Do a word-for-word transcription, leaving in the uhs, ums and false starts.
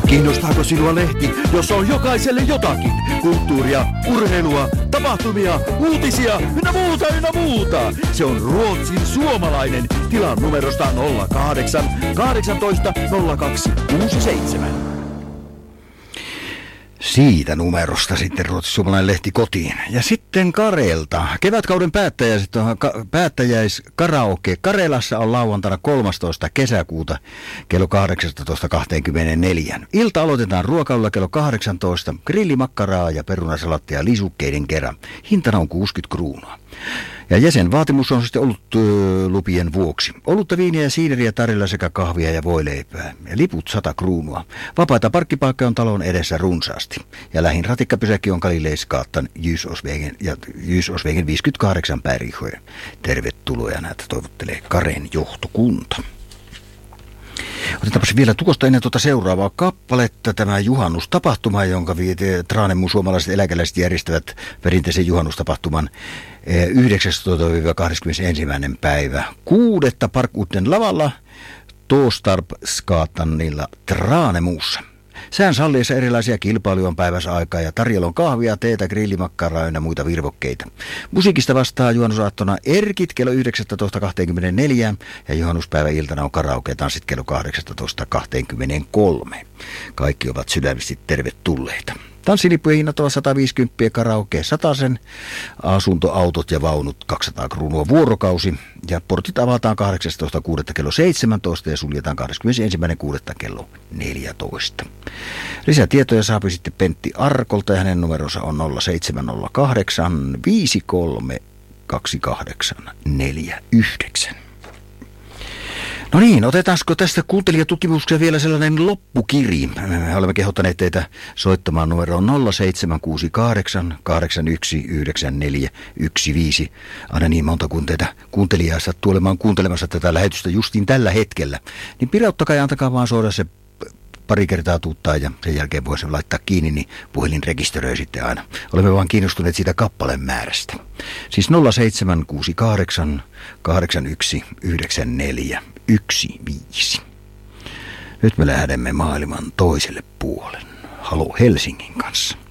Kiinnostaako sinua lehti, jossa on jokaiselle jotakin? Kulttuuria, urheilua, tapahtumia, uutisia ynnä muuta ynnä muuta. Se on Ruotsin suomalainen. Tilaa numerosta nolla kahdeksan kahdeksantoista nolla kaksi kuusi seitsemän. Siitä numerosta sitten ruotsi-suomalainen lehti kotiin. Ja sitten Karelta. Kevätkauden päättäjäis, päättäjäiskaraoke Karelassa on lauantaina kolmastoista kesäkuuta kello kahdeksantoista kaksikymmentäneljä. Ilta aloitetaan ruokailulla kello kahdeksantoista. Grillimakkaraa ja perunasalattia lisukkeiden kerran. Hintana on kuusikymmentä kruunua. Ja jäsenvaatimus on sitten ollut ö, lupien vuoksi. Olutta, viiniä ja siideriä tarjolla sekä kahvia ja voileipää. Ja liput sata kruunua. Vapaita parkkipaikkoja on talon edessä runsaasti. Ja lähin ratikkapysäkki on Galileisgatan Ljusåsvägen ja Ljusåsvägen viisikymmentäkahdeksan Bergsjö. Tervetuloa ja näitä toivottelee Karen johtokunta. Otetaanpa vielä tuosta ennen tuota seuraavaa kappaletta, tämä juhannustapahtuma, jonka Tranemo suomalaiset eläkeläiset järjestävät perinteisen juhannustapahtuman yhdeksästoista kahdeskymmenesensimmäinen päivä kuudetta Parkuten lavalla Torstorpsgatanilla Tranemossa. Sään salliessa erilaisia kilpailuja on päivässä aikaa ja tarjolla on kahvia, teetä, grillimakkaraa ja muita virvokkeita. Musiikista vastaa juhannusaattona Erkit kello yhdeksäntoista kaksikymmentäneljä ja juhannuspäivän iltana on karaoke-tanssit kello kahdeksantoista kaksikymmentäkolme. Kaikki ovat sydämisesti tervetulleita. Tanssilippujen hinnat ovat sata viisikymmentä, karaoke satasen, asuntoautot ja vaunut kaksisataa kruunua vuorokausi. Ja portit avataan kahdeksastoista kuudetta kello seitsemäntoista ja suljetaan kahdeskymmenesensimmäinen kuudetta kello neljätoista. Lisätietoja saapi sitten Pentti Arkolta ja hänen numeronsa on nolla seitsemän nolla kahdeksan viisi kolme kaksi kahdeksan neljä yhdeksän. No niin, otetaanko tästä kuuntelijatutkimuksesta vielä sellainen loppukiri? Me olemme kehottaneet teitä soittamaan numeroon nolla seitsemän kuusi kahdeksan kahdeksan yksi yhdeksän neljä yksi viisi. Aina niin monta kuin teitä kuuntelijaa sattuu olemaan kuuntelemassa tätä lähetystä justiin tällä hetkellä. Niin pirauttakaa ja antakaa vaan soida se pari kertaa tuuttaa ja sen jälkeen voi sen laittaa kiinni, niin puhelin rekisteröi sitten aina. Olemme vaan kiinnostuneet siitä kappaleen määrästä. Siis nolla seitsemän kuusi kahdeksan kahdeksan yksi yhdeksän neljä yksi viisi. Nyt me lähdemme maailman toiselle puolelle. Halo Helsingin kanssa.